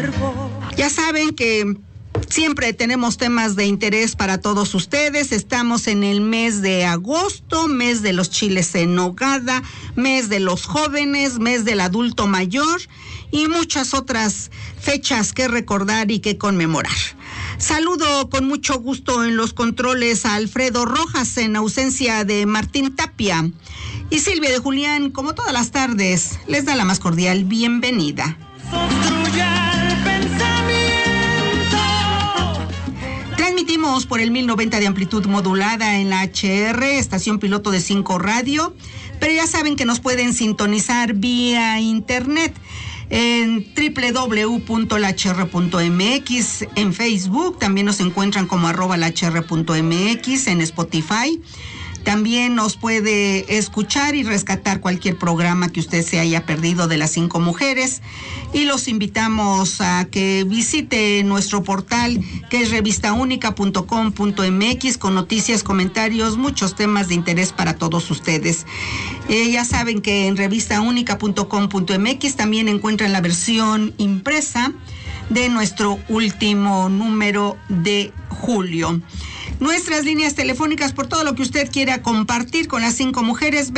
cuerpo. Ya saben que siempre tenemos temas de interés para todos ustedes. Estamos en el mes de agosto, mes de los chiles en nogada, mes de los jóvenes, mes del adulto mayor y muchas otras fechas que recordar y que conmemorar. Saludo con mucho gusto en los controles a Alfredo Rojas en ausencia de Martín Tapia. Y Silvia de Julián, como todas las tardes, les da la más cordial bienvenida. Transmitimos por el 1090 de amplitud modulada en la HR, estación piloto de 5 Radio, pero ya saben que nos pueden sintonizar vía internet en www.lhr.mx, en Facebook, también nos encuentran como @lhr.mx, en Spotify. También nos puede escuchar y rescatar cualquier programa que usted se haya perdido de las 5 mujeres. Y los invitamos a que visite nuestro portal, que es revistaúnica.com.mx, con noticias, comentarios, muchos temas de interés para todos ustedes. Ya saben que en revistaúnica.com.mx también encuentran la versión impresa de nuestro último número de julio. Nuestras líneas telefónicas por todo lo que usted quiera compartir con las 5 mujeres,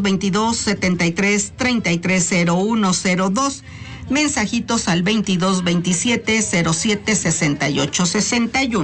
2222-73-330102, mensajitos al 2227-076861.